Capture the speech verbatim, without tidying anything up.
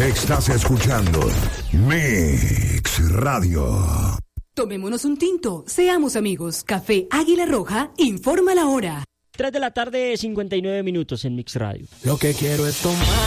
Estás escuchando Mix Radio. Tomémonos un tinto, seamos amigos. Café Águila Roja informa la hora. tres de la tarde, cincuenta y nueve minutos en Mix Radio. Lo que quiero es tomar.